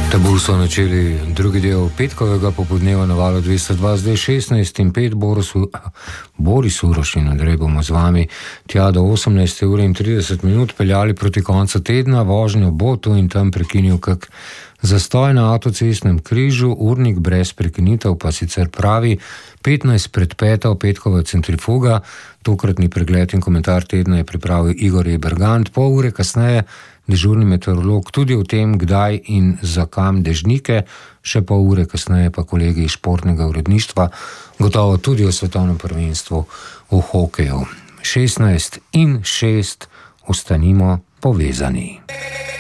Tabu so načeli drugi del petkovega popodneva na valu 202, zdaj 16 in 5, Boris Uroš in Andrej bomo z vami tja do 18 ure in 30 minut peljali proti koncu tedna, vožnjo bo tu in tam prekinil kak zastoj na avtocestnem križu, urnik brez prekinitev pa sicer pravi 15 pred 5 petkova centrifuga. Tokratni pregled in komentar tedna je pripravil Igor Ebergant, pol ure kasneje dežurni meteorolog tudi o tem, kdaj in za kam dežnike, še pol ure kasneje pa kolegi iz športnega uredništva, gotovo tudi o svetovnem prvenstvu v hokeju. 16 in 6, ostanimo povezani.